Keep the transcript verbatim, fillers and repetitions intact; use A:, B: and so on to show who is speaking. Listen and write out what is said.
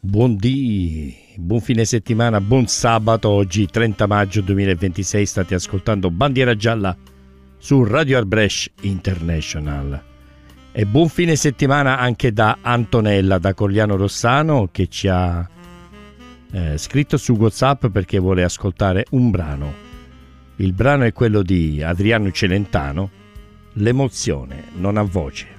A: Buondì, buon fine settimana, buon sabato. Oggi trenta maggio duemilaventisei, state ascoltando Bandiera Gialla su Radio Arbresh International. E buon fine settimana anche da Antonella da Cogliano Rossano, che ci ha eh, scritto su WhatsApp perché vuole ascoltare un brano. Il brano è quello di Adriano Celentano, L'emozione non ha voce.